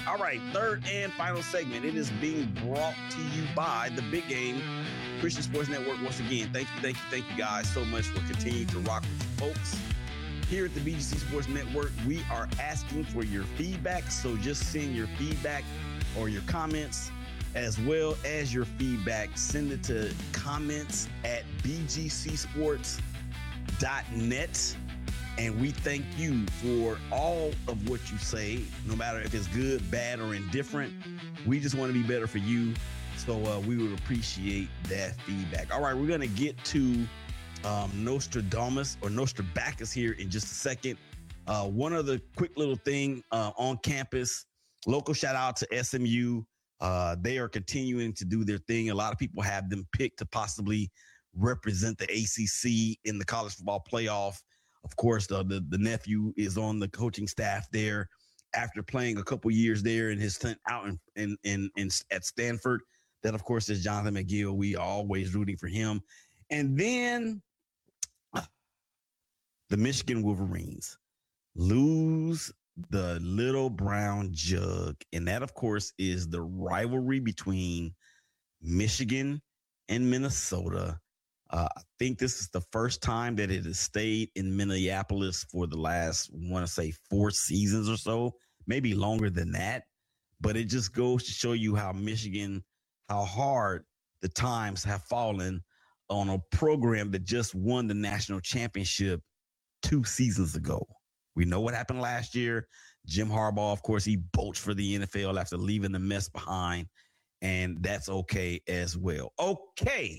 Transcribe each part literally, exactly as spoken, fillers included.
All right, third and final segment. It is being brought to you by The Big Game Christian Sports Network. Once again, thank you, thank you, thank you guys so much for continuing to rock with you folks. Here at the B G C Sports Network, we are asking for your feedback. So just send your feedback or your comments as well as your feedback. Send it to comments at b g c sports dot net. And we thank you for all of what you say, no matter if it's good, bad, or indifferent. We just want to be better for you. So uh, we would appreciate that feedback. All right, we're going to get to um, Nostradamus or Nostrabacus here in just a second. Uh, one other quick little thing uh, on campus. Local shout out to S M U. Uh, they are continuing to do their thing. A lot of people have them picked to possibly represent the A C C in the college football playoff. Of course, the, the, the nephew is on the coaching staff there after playing a couple years there in his stint out in, in, in, in at Stanford. That, of course, is Jonathan McGill. We are always rooting for him. And then the Michigan Wolverines lose the Little Brown Jug. And that, of course, is the rivalry between Michigan and Minnesota. Uh, I think this is the first time that it has stayed in Minneapolis for the last, I want to say, four seasons or so, maybe longer than that. But it just goes to show you how Michigan, how hard the times have fallen on a program that just won the national championship two seasons ago. We know what happened last year. Jim Harbaugh, of course, he bolts for the N F L after leaving the mess behind, and that's okay as well. Okay.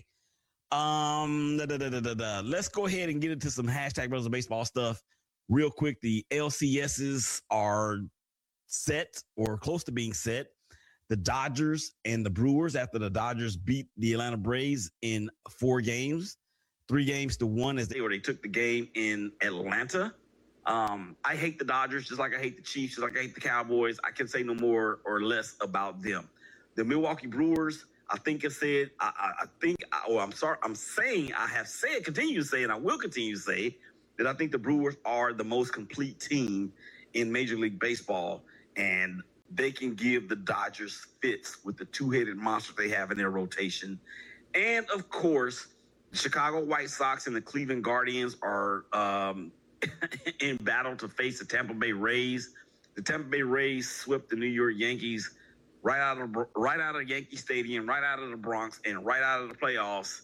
Um, da, da, da, da, da, da. Let's go ahead and get into some hashtag Brothers of Baseball stuff real quick. The L C Ss are set or close to being set. The Dodgers and the Brewers, after the Dodgers beat the Atlanta Braves in four games, three games to one as they or they took the game in Atlanta. Um, I hate the Dodgers just like I hate the Chiefs, just like I hate the Cowboys. I can say no more or less about them. The Milwaukee Brewers, I think I said, I, I, I think, oh, I'm sorry, I'm saying, I have said, continue to say, and I will continue to say that I think the Brewers are the most complete team in Major League Baseball, and they can give the Dodgers fits with the two-headed monster they have in their rotation. And, of course, the Chicago White Sox and the Cleveland Guardians are um, in battle to face the Tampa Bay Rays. The Tampa Bay Rays swept the New York Yankees right out of right out of Yankee Stadium, right out of the Bronx, and right out of the playoffs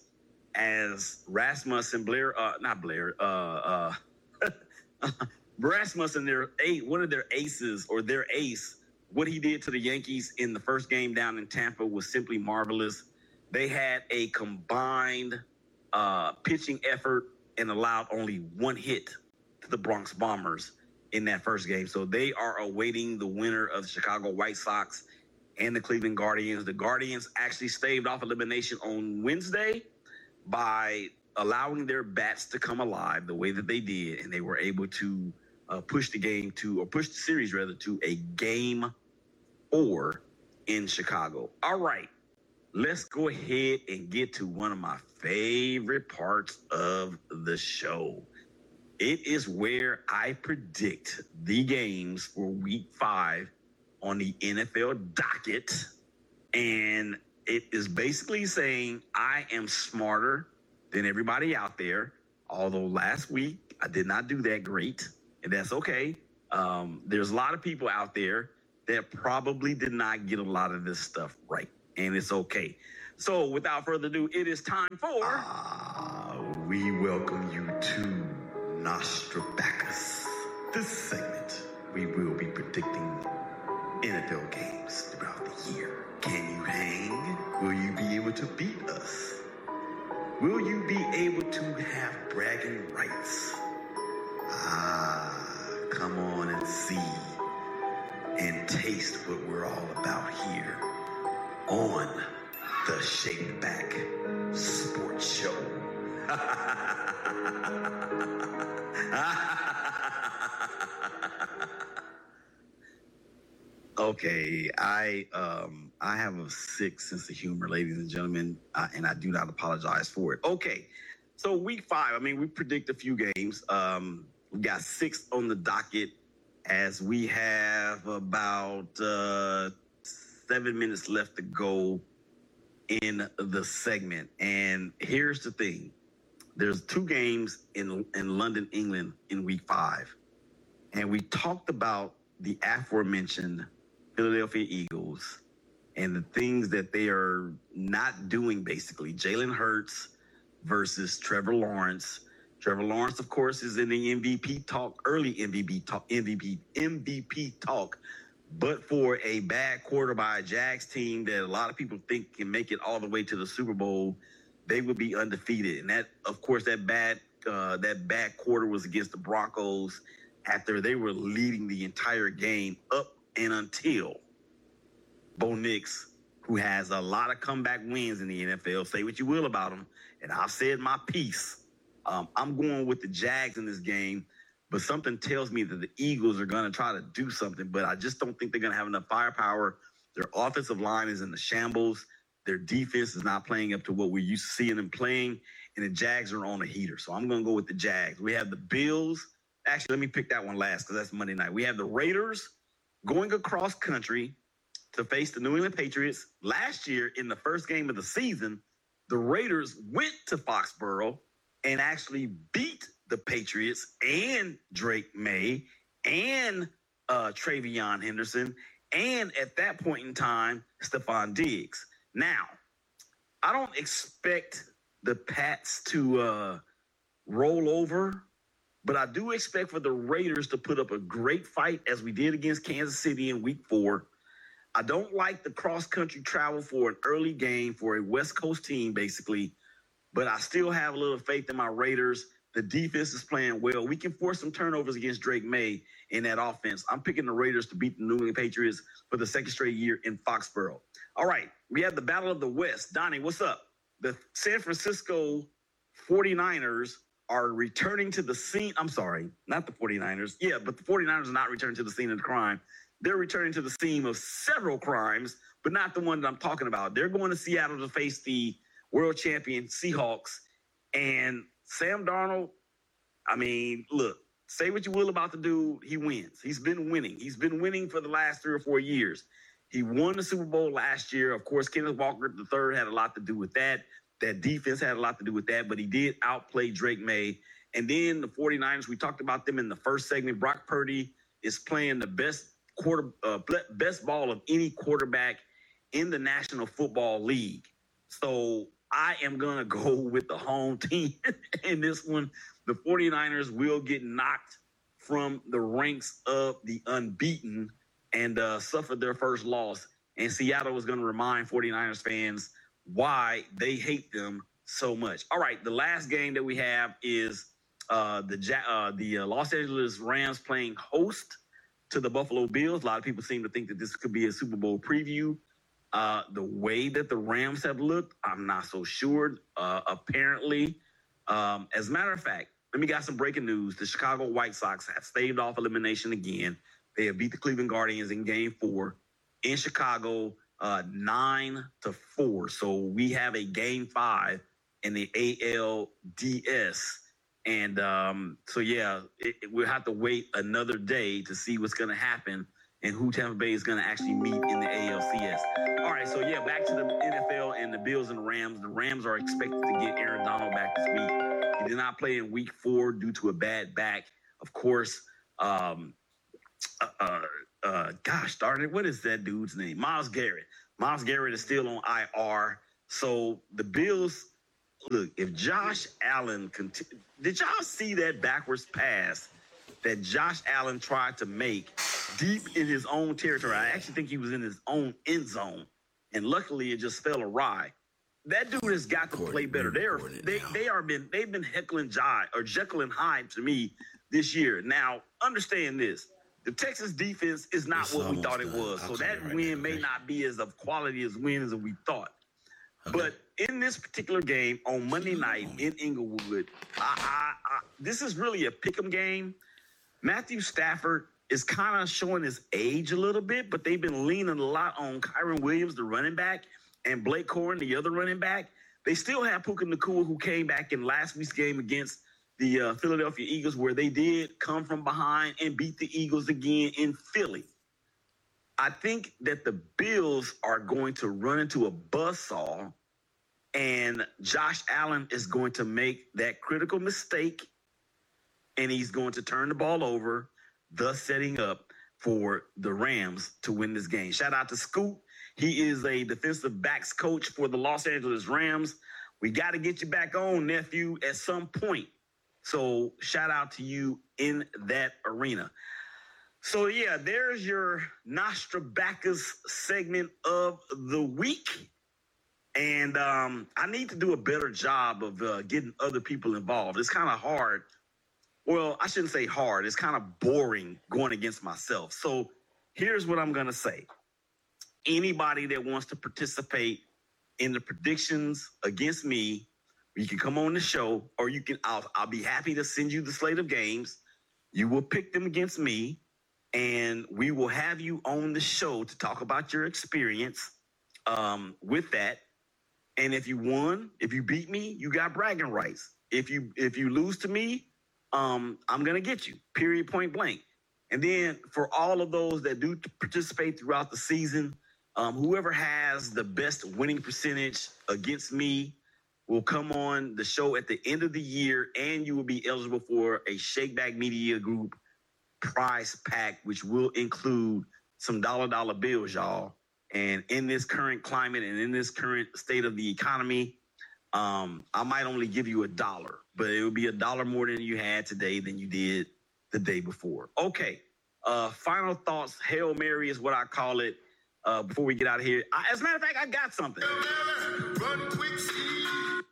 as Rasmussen, Blair, uh, not Blair, uh, uh, Rasmussen, their eight, one of their aces or their ace, what he did to the Yankees in the first game down in Tampa was simply marvelous. They had a combined uh, pitching effort and allowed only one hit to the Bronx Bombers in that first game. So they are awaiting the winner of the Chicago White Sox and the Cleveland Guardians. The Guardians actually staved off elimination on Wednesday by allowing their bats to come alive the way that they did, and they were able to uh, push the game to, or push the series rather, to a game four in Chicago. All right, let's go ahead and get to one of my favorite parts of the show. It is where I predict the games for week five on the N F L docket. And it is basically saying I am smarter than everybody out there. Although last week I did not do that great, and that's okay. Um, there's a lot of people out there that probably did not get a lot of this stuff right, and it's okay. So without further ado, it is time for... Ah, we welcome you to Nostrabacus. This segment, we will be predicting N F L games throughout the year. Can you hang? Will you be able to beat us? Will you be able to have bragging rights? Ah, come on and see and taste what we're all about here on the Shake Back Sports Show. Okay, I um I have a sick sense of humor, ladies and gentlemen, uh, and I do not apologize for it. Okay, so week five, I mean, we predict a few games. Um, we got six on the docket. as we have about uh, seven minutes left to go in the segment. And here's the thing. There's two games in, in London, England in week five. And we talked about the aforementioned Philadelphia Eagles and the things that they are not doing, basically. Jalen Hurts versus Trevor Lawrence. Trevor Lawrence, of course, is in the M V P talk, early M V P talk, M V P, M V P talk. But for a bad quarter by a Jags team that a lot of people think can make it all the way to the Super Bowl, they would be undefeated. And that, of course, that bad uh, that bad quarter was against the Broncos after they were leading the entire game up and until Bo Nix, who has a lot of comeback wins in the N F L. Say what you will about him, and I've said my piece. Um, I'm going with the Jags in this game, but something tells me that the Eagles are going to try to do something, but I just don't think they're going to have enough firepower. Their offensive line is in the shambles. Their defense is not playing up to what we're used to seeing them playing, and the Jags are on a heater. So I'm going to go with the Jags. We have the Bills. Actually, let me pick that one last because that's Monday night. We have the Raiders going across country to face the New England Patriots. Last year, in the first game of the season, the Raiders went to Foxborough and actually beat the Patriots and Drake May and uh, Travion Henderson, and at that point in time, Stephon Diggs. Now, I don't expect the Pats to uh, roll over, but I do expect for the Raiders to put up a great fight as we did against Kansas City in week four. I don't like the cross-country travel for an early game for a West Coast team, basically, but I still have a little faith in my Raiders. The defense is playing well. We can force some turnovers against Drake May in that offense. I'm picking the Raiders to beat the New England Patriots for the second straight year in Foxborough. All right, we have the Battle of the West. Donnie, what's up? The San Francisco forty-niners are returning to the scene. I'm sorry, not the forty-niners. Yeah, but the forty-niners are not returning to the scene of the crime. They're returning to the scene of several crimes, but not the one that I'm talking about. They're going to Seattle to face the world champion Seahawks. And Sam Darnold, I mean, look, say what you will about the dude, he wins. He's been winning. He's been winning for the last three or four years. He won the Super Bowl last year. Of course, Kenneth Walker the third had a lot to do with that. That defense had a lot to do with that, but he did outplay Drake May. And then the forty-niners, we talked about them in the first segment. Brock Purdy is playing the best quarter, uh, best ball of any quarterback in the National Football League. So I am going to go with the home team in this one. The forty-niners will get knocked from the ranks of the unbeaten and uh, suffer their first loss. And Seattle is going to remind forty-niners fans why they hate them so much. All right, the last game that we have is uh, the uh, the uh, Los Angeles Rams playing host to the Buffalo Bills. A lot of people seem to think that this could be a Super Bowl preview. Uh, the way that the Rams have looked, I'm not so sure. Uh, apparently, um, as a matter of fact, let me got some breaking news. The Chicago White Sox have staved off elimination again. They have beat the Cleveland Guardians in game four in Chicago, uh, nine to four. So we have a game five in the A L D S. And um, so, yeah, it, it, we'll have to wait another day to see what's going to happen and who Tampa Bay is going to actually meet in the A L C S. All right, so, yeah, back to the N F L and the Bills and the Rams. The Rams are expected to get Aaron Donald back this week. He did not play in week four due to a bad back. Of course, um, uh, uh, gosh darn it, what is that dude's name? Myles Garrett. Myles Garrett is still on I R. So the Bills, look, if Josh Allen, conti- did y'all see that backwards pass that Josh Allen tried to make deep in his own territory? I actually think he was in his own end zone, and luckily it just fell awry. That dude has got to play better. They are they they are been they've been heckling Jai or Jekyll and Hyde to me this year. Now understand this: the Texas defense is not it's what we thought it was. So that right win now, may okay. not be as of quality as win as we thought. Okay. But in this particular game on Monday night in Inglewood, I, I, I, this is really a pick'em game. Matthew Stafford is kind of showing his age a little bit, but they've been leaning a lot on Kyron Williams, the running back, and Blake Corum, the other running back. They still have Puka Nacua, who came back in last week's game against the uh, Philadelphia Eagles, where they did come from behind and beat the Eagles again in Philly. I think that the Bills are going to run into a buzzsaw, and Josh Allen is going to make that critical mistake, and he's going to turn the ball over, thus setting up for the Rams to win this game. Shout out to Scoot. He is a defensive backs coach for the Los Angeles Rams. We got to get you back on, nephew, at some point. So shout out to you in that arena. So, yeah, there's your Nostrabacus segment of the week. And um, I need to do a better job of uh, getting other people involved. It's kind of hard. Well, I shouldn't say hard. It's kind of boring going against myself. So here's what I'm going to say. Anybody that wants to participate in the predictions against me, you can come on the show, or you can, I'll, I'll be happy to send you the slate of games. You will pick them against me, and we will have you on the show to talk about your experience um, with that. And if you won, if you beat me, you got bragging rights. If you if you lose to me, um, I'm going to get you, period, point blank. And then for all of those that do participate throughout the season, um, whoever has the best winning percentage against me will come on the show at the end of the year, and you will be eligible for a Shakeback Media Group prize pack, which will include some dollar dollar bills, y'all. And in this current climate and in this current state of the economy, um, I might only give you a dollar, but it would be a dollar more than you had today than you did the day before. Okay. Uh, final thoughts. Hail Mary is what I call it. Uh, before we get out of here, I, as a matter of fact, I got something. Run quick, Steve.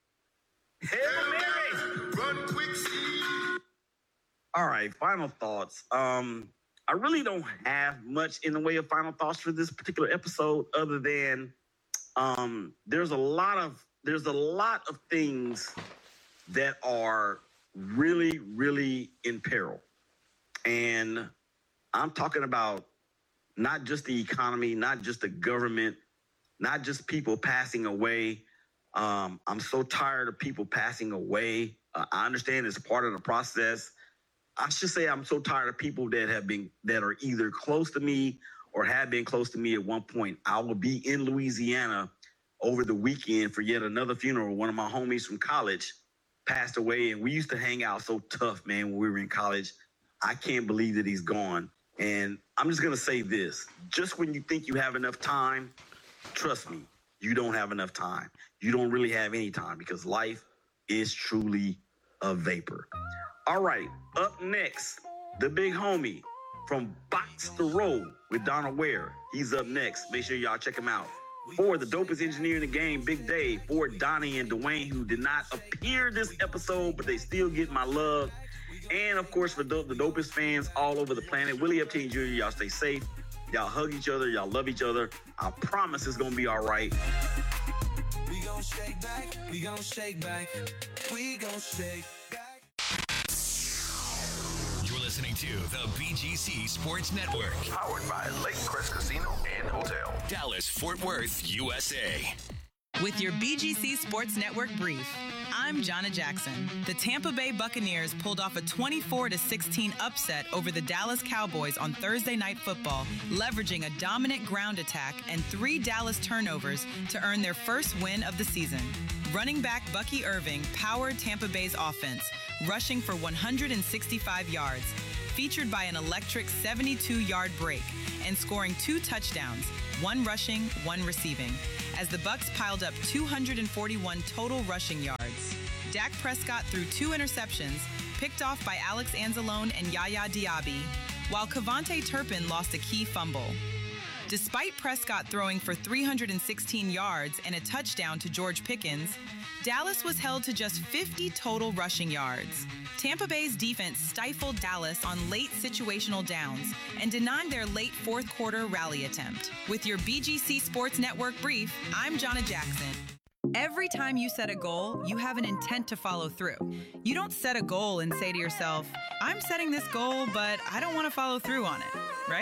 Hail Mary. Run quick, Steve. All right, final thoughts. Um, I really don't have much in the way of final thoughts for this particular episode, other than um, there's a lot of there's a lot of things that are really, really in peril, and I'm talking about not just the economy, not just the government, not just people passing away. Um, I'm so tired of people passing away. Uh, I understand it's part of the process. I should say I'm so tired of people that have been, that are either close to me or have been close to me at one point. I will be in Louisiana over the weekend for yet another funeral. One of my homies from college passed away, and we used to hang out so tough, man, when we were in college. I can't believe that he's gone. And I'm just going to say this. Just when you think you have enough time, trust me, you don't have enough time. You don't really have any time, because life is truly a vapor. All right, up next, the big homie from Box the Road with Donna Ware. He's up next. Make sure y'all check him out. For the dopest engineer in the game, Big Dave. For Donnie and Dwayne, who did not appear this episode, but they still get my love. And, of course, for the, the dopest fans all over the planet, Willie Epstein Junior, y'all stay safe. Y'all hug each other. Y'all love each other. I promise it's going to be all right. We gon' shake back. We gon' shake back. We gon' shake back. You're listening to the B G C Sports Network. Powered by Lake Crest Casino and Hotel. Dallas, Fort Worth, U S A. With your B G C Sports Network brief, I'm Jonna Jackson. The Tampa Bay Buccaneers pulled off a twenty-four to sixteen upset over the Dallas Cowboys on Thursday Night Football, leveraging a dominant ground attack and three Dallas turnovers to earn their first win of the season. Running back Bucky Irving powered Tampa Bay's offense, rushing for one hundred sixty-five yards, featured by an electric seventy-two-yard break, and scoring two touchdowns, one rushing, one receiving, as the Bucs piled up two hundred forty-one total rushing yards. Dak Prescott threw two interceptions, picked off by Alex Anzalone and Yaya Diaby, while Cavante Turpin lost a key fumble. Despite Prescott throwing for three hundred sixteen yards and a touchdown to George Pickens, Dallas was held to just fifty total rushing yards. Tampa Bay's defense stifled Dallas on late situational downs and denied their late fourth quarter rally attempt. With your B G C Sports Network brief, I'm Jonna Jackson. Every time you set a goal, you have an intent to follow through. You don't set a goal and say to yourself, I'm setting this goal, but I don't want to follow through on it, right?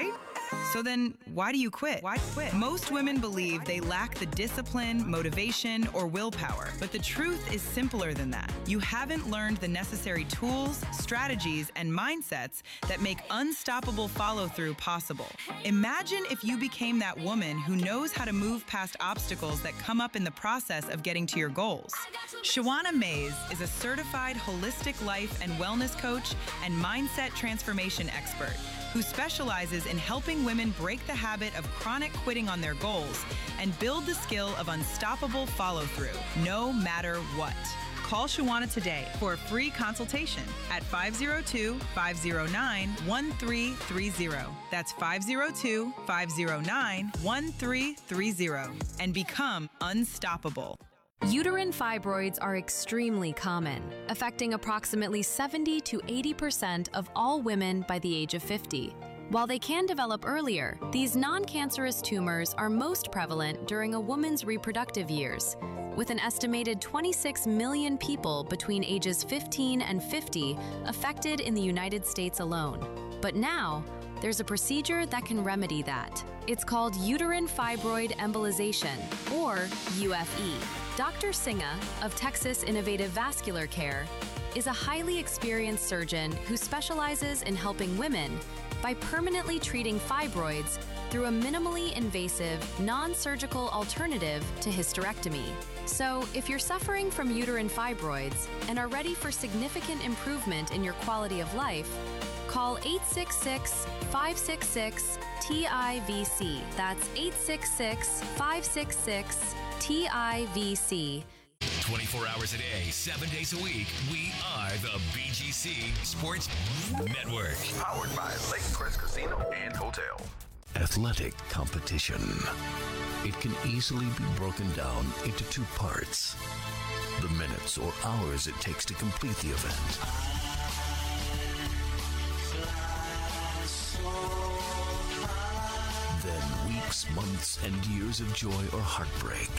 So then, why do you quit? Why quit? Most women believe they lack the discipline, motivation, or willpower. But the truth is simpler than that. You haven't learned the necessary tools, strategies, and mindsets that make unstoppable follow-through possible. Imagine if you became that woman who knows how to move past obstacles that come up in the process of getting to your goals. Shawana Mays is a certified holistic life and wellness coach and mindset transformation expert who specializes in helping women break the habit of chronic quitting on their goals and build the skill of unstoppable follow-through, no matter what. Call Shawana today for a free consultation at five oh two, five oh nine, one three three oh. That's five oh two, five oh nine, one three three oh. And become unstoppable. Uterine fibroids are extremely common, affecting approximately seventy to eighty percent of all women by the age of fifty. While they can develop earlier, these non-cancerous tumors are most prevalent during a woman's reproductive years, with an estimated twenty-six million people between ages fifteen and fifty affected in the United States alone. But now, there's a procedure that can remedy that. It's called uterine fibroid embolization, or U F E. Doctor Singa of Texas Innovative Vascular Care is a highly experienced surgeon who specializes in helping women by permanently treating fibroids through a minimally invasive, non-surgical alternative to hysterectomy. So, if you're suffering from uterine fibroids and are ready for significant improvement in your quality of life, call eight six six, five six six, T I V C. That's eight six six, five six six, T I V C. twenty-four hours a day, seven days a week, we are the B G C Sports Network. Powered by Lake Crest Casino and Hotel. Athletic competition. It can easily be broken down into two parts. The minutes or hours it takes to complete the event. Then weeks, months, and years of joy or heartbreak.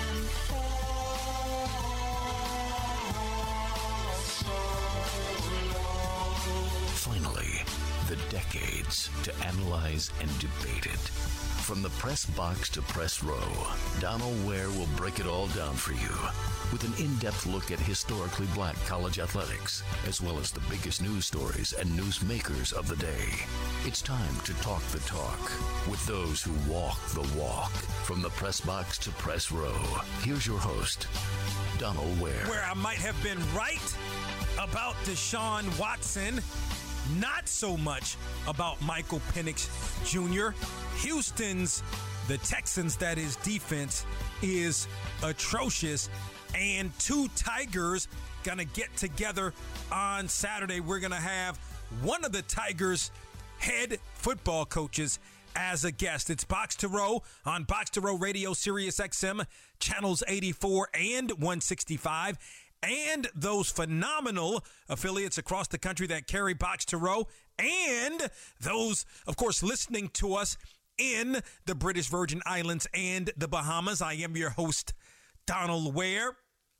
Finally, the decades to analyze and debate it. From the press box to press row, Donald Ware will break it all down for you with an in-depth look at historically black college athletics, as well as the biggest news stories and newsmakers of the day. It's time to talk the talk with those who walk the walk. From the press box to press row, here's your host, Donald Ware. Where I might have been right about Deshaun Watson, not so much about Michael Penix Junior Houston's, the Texans, that is, defense is atrocious. And two Tigers going to get together on Saturday. We're going to have one of the Tigers' head football coaches as a guest. It's Box to Row on Box to Row Radio, Sirius X M, channels eighty-four and one sixty-five. And those phenomenal affiliates across the country that carry Box to Row. And those, of course, listening to us in the British Virgin Islands and the Bahamas. I am your host, Donald Ware.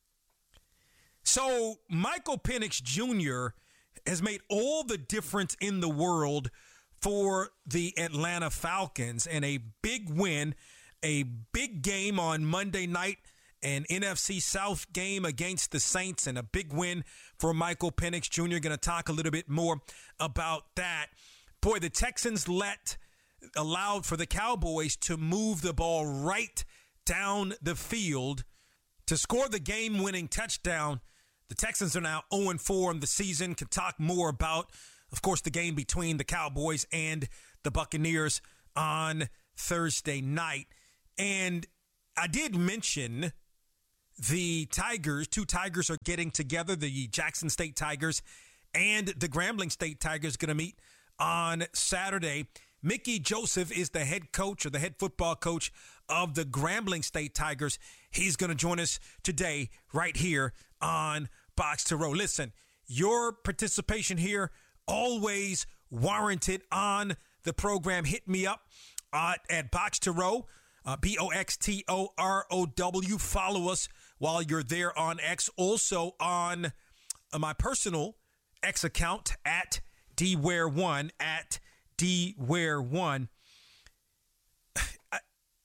So Michael Penix Junior has made all the difference in the world for the Atlanta Falcons, and a big win, a big game on Monday night, an N F C South game against the Saints, and a big win for Michael Penix Junior Going to talk a little bit more about that. Boy, the Texans let allowed for the Cowboys to move the ball right down the field to score the game-winning touchdown. The Texans are now oh and four in the season. Can talk more about, of course, the game between the Cowboys and the Buccaneers on Thursday night. And I did mention the Tigers. Two Tigers are getting together. The Jackson State Tigers and the Grambling State Tigers going to meet on Saturday. Mickey Joseph is the head coach or the head football coach of the Grambling State Tigers. He's going to join us today right here on Box to Row. Listen, your participation here always warranted on the program. Hit me up uh, at Box to Row, uh, B O X T O R O W. Follow us while you're there on X. Also on uh, my personal X account at D Ware one, at D Ware one.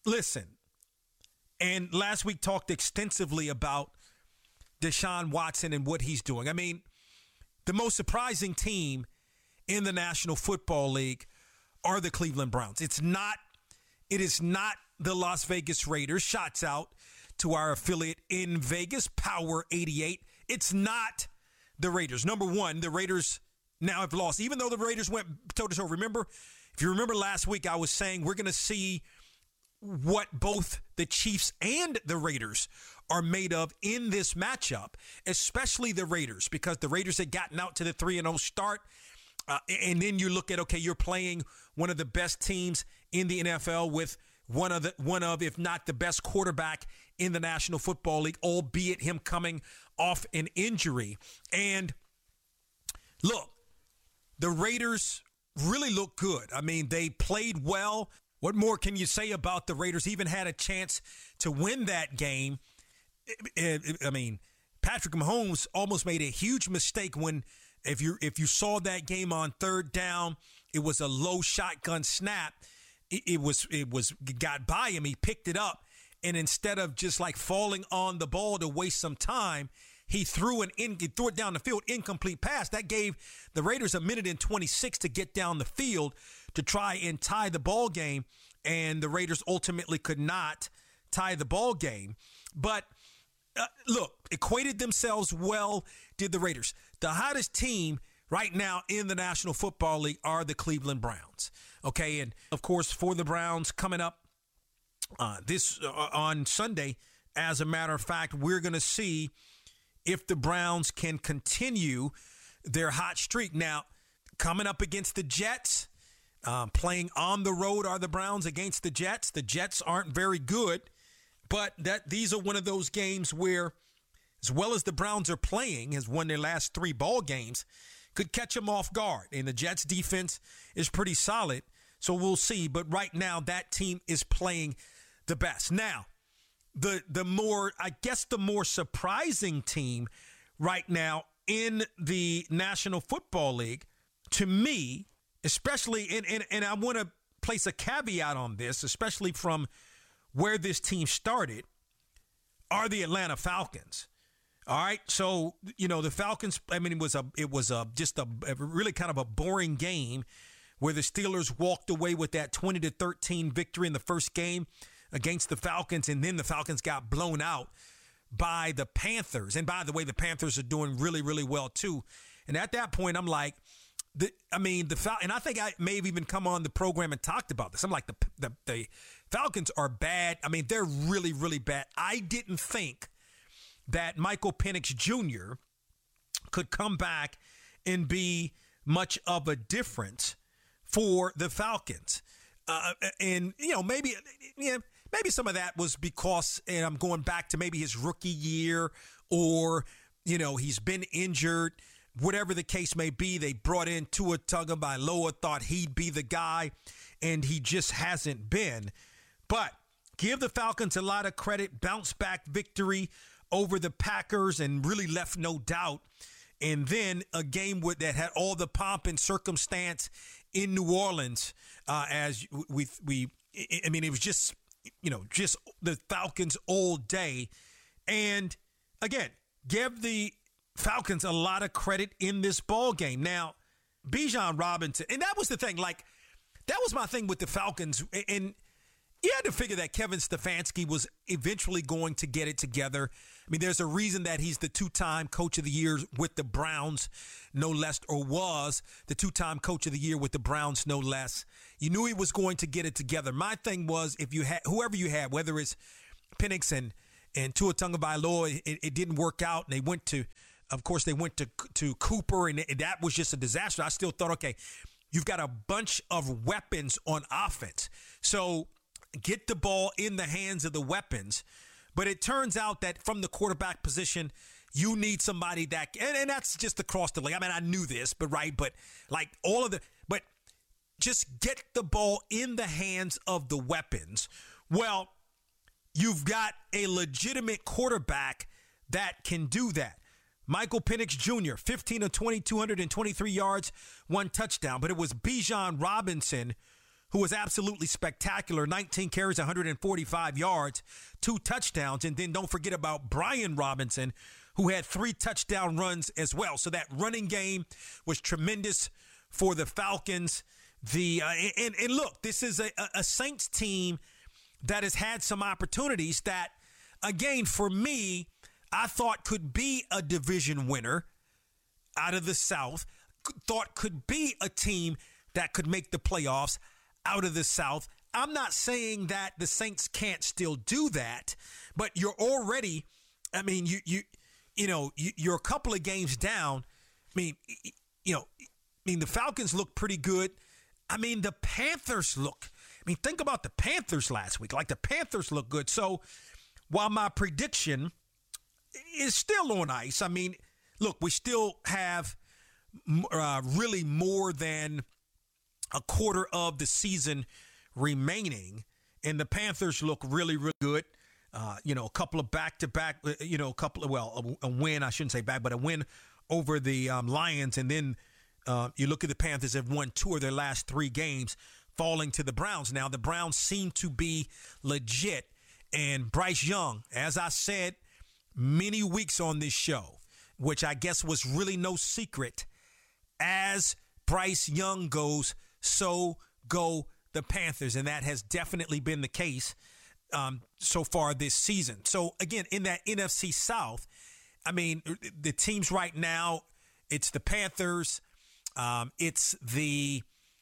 listen, and last week talked extensively about Deshaun Watson and what he's doing. I mean, the most surprising team in the National Football League are the Cleveland Browns. It's not, it is not the Las Vegas Raiders. Shots out to our affiliate in Vegas, Power eighty-eight. It's not the Raiders. Number one, the Raiders now have lost, even though the Raiders went toe-to-toe. Remember, if you remember last week, I was saying we're going to see what both the Chiefs and the Raiders are made of in this matchup, especially the Raiders, because the Raiders had gotten out to the three and oh start. Uh, and then you look at, okay, you're playing one of the best teams in the N F L with one of the one of, if not the best quarterback in the National Football League, albeit him coming off an injury. And look, the Raiders really look good. I mean, they played well. What more can you say about the Raiders? Even had a chance to win that game. I mean, Patrick Mahomes almost made a huge mistake when, if you if you saw that game on third down, it was a low shotgun snap. It, it was it was got by him. He picked it up, and instead of just like falling on the ball to waste some time, he threw an in, he threw it down the field, incomplete pass. That gave the Raiders a minute and twenty-six to get down the field to try and tie the ball game, and the Raiders ultimately could not tie the ball game. But uh, look, equated themselves well, did the Raiders. The hottest team right now in the National Football League are the Cleveland Browns. Okay, and of course for the Browns coming up uh, this uh, on Sunday, as a matter of fact, we're going to see if the Browns can continue their hot streak. Now, coming up against the Jets, um, playing on the road are the Browns against the Jets. The Jets aren't very good, but that these are one of those games where, as well as the Browns are playing, has won their last three ball games, could catch them off guard. And the Jets defense is pretty solid, so we'll see. But right now, that team is playing the best. Now, The the more, I guess the more surprising team right now in the National Football League, to me, especially, and, and, and I want to place a caveat on this, especially from where this team started, are the Atlanta Falcons. All right, so, you know, the Falcons, I mean, it was a it was a just a, a really kind of a boring game where the Steelers walked away with that twenty to thirteen victory in the first game against the Falcons, and then the Falcons got blown out by the Panthers. And by the way, the Panthers are doing really, really well too. And at that point, I'm like, the, I mean, the Fal- and I think I may have even come on the program and talked about this. I'm like, the, the the Falcons are bad. I mean, they're really, really bad. I didn't think that Michael Penix Junior could come back and be much of a difference for the Falcons. Uh, and, you know, maybe, yeah, maybe some of that was because, and I'm going back to maybe his rookie year, or, you know, he's been injured, whatever the case may be. They brought in Tua Tagovailoa, thought he'd be the guy, and he just hasn't been. But give the Falcons a lot of credit, bounce back victory over the Packers and really left no doubt. And then a game with, that had all the pomp and circumstance in New Orleans, uh, as we, we, I mean, it was just, you know, just the Falcons all day. And again, give the Falcons a lot of credit in this ball game. Now, Bijan Robinson, and that was the thing, like, that was my thing with the Falcons. And you had to figure that Kevin Stefanski was eventually going to get it together. I mean, there's a reason that he's the two-time coach of the year with the Browns, no less, or was the two-time coach of the year with the Browns, no less. You knew he was going to get it together. My thing was, if you had whoever you had, whether it's Penix and and Tua Tagovailoa, it, it didn't work out, and they went to, of course, they went to to Cooper, and that was just a disaster. I still thought, okay, you've got a bunch of weapons on offense, so get the ball in the hands of the weapons. But it turns out that from the quarterback position, you need somebody that, and, and that's just across the league. I mean, I knew this, but right, but like all of the, but just get the ball in the hands of the weapons. Well, you've got a legitimate quarterback that can do that. Michael Penix Junior, fifteen of twenty, two hundred twenty-three yards, one touchdown. But it was Bijan Robinson who was absolutely spectacular, nineteen carries, one hundred forty-five yards, two touchdowns. And then don't forget about Brian Robinson, who had three touchdown runs as well. So that running game was tremendous for the Falcons. The uh, and, and look, this is a, a Saints team that has had some opportunities that, again, for me, I thought could be a division winner out of the South, thought could be a team that could make the playoffs out of the South. I'm not saying that the Saints can't still do that, but you're already, I mean, you you you know, you, you're a couple of games down. I mean, you know, I mean, the Falcons look pretty good. I mean, the Panthers look, I mean, think about the Panthers last week. Like, the Panthers look good. So while my prediction is still on ice, I mean, look, we still have uh, really more than a quarter of the season remaining, and the Panthers look really, really good. Uh, you know, a couple of back-to-back, you know, a couple of, well, a, a win, I shouldn't say back, but a win over the um, Lions. And then uh, you look at the Panthers have won two of their last three games, falling to the Browns. Now, the Browns seem to be legit. And Bryce Young, as I said many weeks on this show, which I guess was really no secret, as Bryce Young goes, so go the Panthers. And that has definitely been the case um, so far this season. So, again, in that N F C South, I mean, the teams right now, it's the Panthers, um, it's the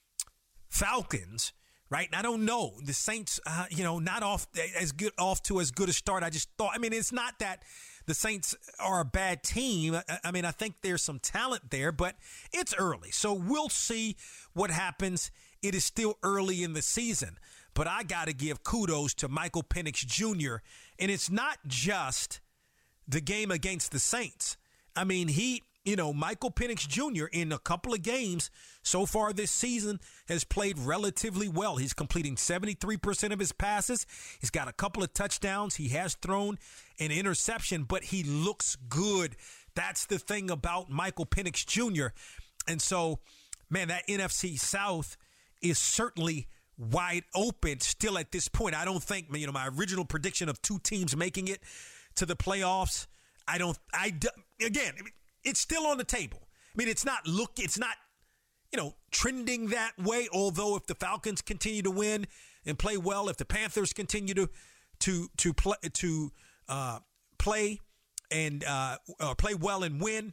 Falcons, right? And I don't know. The Saints, uh, you know, not off as good off to as good a start. I just thought, I mean, it's not that the Saints are a bad team. I, I mean, I think there's some talent there, but it's early. So we'll see what happens. It is still early in the season. But I got to give kudos to Michael Penix Junior And it's not just the game against the Saints. I mean, he, you know, Michael Penix Junior in a couple of games so far this season has played relatively well. He's completing seventy-three percent of his passes. He's got a couple of touchdowns. He has thrown an interception, but he looks good. That's the thing about Michael Penix Junior And so, man, that N F C South is certainly wide open still at this point. I don't think, you know, my original prediction of two teams making it to the playoffs, I don't, I, again, it's still on the table. I mean, it's not look, it's not, you know, trending that way. Although if the Falcons continue to win and play well, if the Panthers continue to, to, to play, to uh, play and uh, uh, play well and win,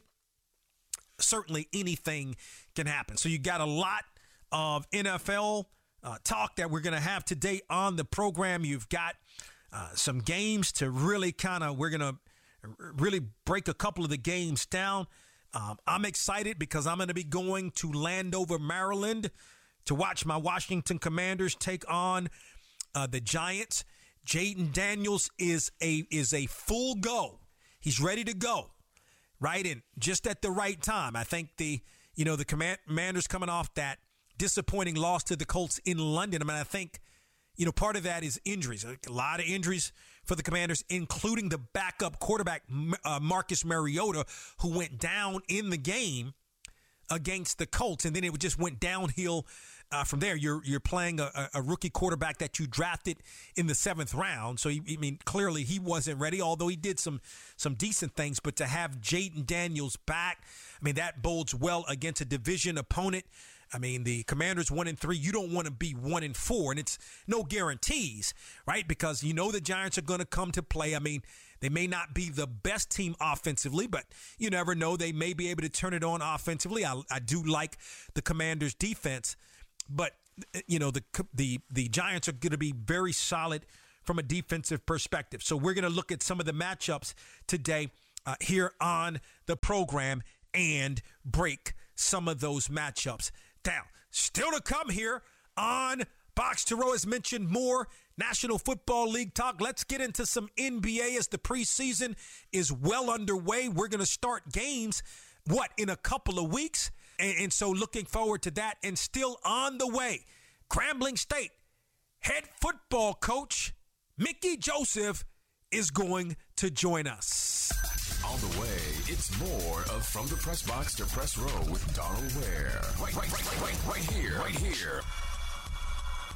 certainly anything can happen. So you got a lot of N F L uh, talk that we're going to have today on the program. You've got uh, some games to really kind of, we're going to really break a couple of the games down. Um, I'm excited because I'm going to be going to Landover, Maryland to watch my Washington Commanders take on uh, the Giants. Jayden Daniels is a is a full go. He's ready to go, right? And just at the right time. I think the, you know, the Commanders coming off that disappointing loss to the Colts in London. I mean, I think, you know, part of that is injuries. A lot of injuries for the Commanders, including the backup quarterback, uh, Marcus Mariota, who went down in the game against the Colts. And then it just went downhill uh, from there. You're you're playing a, a rookie quarterback that you drafted in the seventh round. So, I mean, clearly he wasn't ready, although he did some, some decent things. But to have Jayden Daniels back, I mean, that bodes well against a division opponent. I mean, the Commanders one and three, you don't want to be one and four, and it's no guarantees, right? Because you know the Giants are going to come to play. I mean, they may not be the best team offensively, but you never know. They may be able to turn it on offensively. I, I do like the Commanders' defense, but you know the the the Giants are going to be very solid from a defensive perspective. So we're going to look at some of the matchups today uh, here on the program and break some of those matchups down. Still to come here on Box to Row, as mentioned, more National Football League talk. Let's get into some N B A as the preseason is well underway. We're going to start games, what, in a couple of weeks? And, and so looking forward to that. And still on the way, Grambling State head football coach Mickey Joseph is going to join us. On the way, it's more of From the Press Box to Press Row with Donald Ware. Right, right, right, right, right here, right here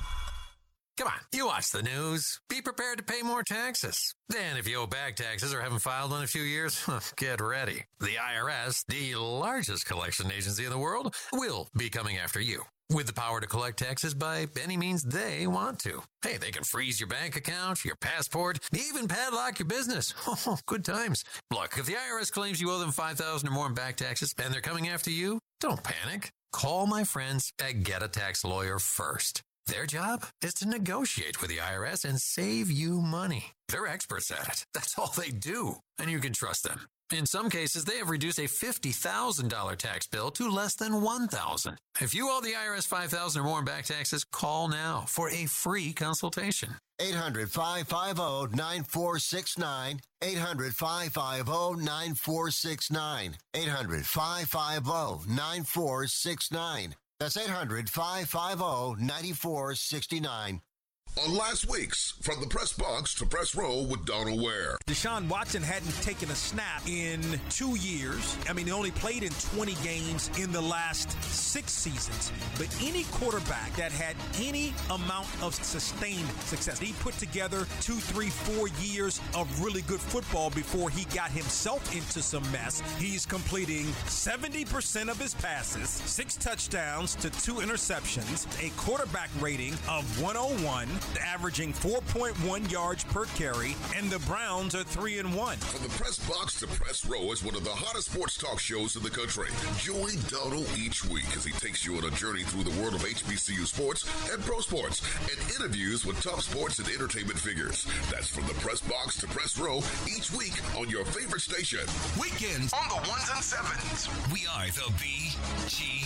Come on, you watch the news. Be prepared to pay more taxes. Then if you owe back taxes or haven't filed in a few years, get ready. The I R S, the largest collection agency in the world, will be coming after you. With the power to collect taxes by any means they want to. Hey, they can freeze your bank account, your passport, even padlock your business. Oh, good times. Look, if the I R S claims you owe them five thousand dollars or more in back taxes and they're coming after you, don't panic. Call my friends at Get a Tax Lawyer first. Their job is to negotiate with the I R S and save you money. They're experts at it. That's all they do, and you can trust them. In some cases, they have reduced a fifty thousand dollars tax bill to less than one thousand dollars. If you owe the I R S five thousand dollars or more in back taxes, call now for a free consultation. eight hundred, five five zero, nine four six nine. eight hundred, five five zero, nine four six nine. eight hundred, five five zero, nine four six nine. That's eight hundred, five five zero, nine four six nine. On last week's From the Press Box to Press Row with Donald Ware. Deshaun Watson hadn't taken a snap in two years. I mean, he only played in twenty games in the last six seasons. But any quarterback that had any amount of sustained success, he put together two, three, four years of really good football before he got himself into some mess. He's completing seventy percent of his passes, six touchdowns to two interceptions, a quarterback rating of one oh one, averaging four point one yards per carry, and the Browns are three and one. From the Press Box to Press Row is one of the hottest sports talk shows in the country. Join Donald each week as he takes you on a journey through the world of H B C U sports and pro sports and interviews with top sports and entertainment figures. That's From the Press Box to Press Row each week on your favorite station. Weekends On the ones and sevens. We are the B G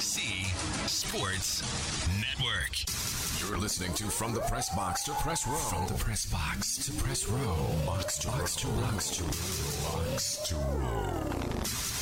C Sports Network. You're listening to From the Press Box to Press Row. From the Press Box to Press Row. Box to box to box to box to row.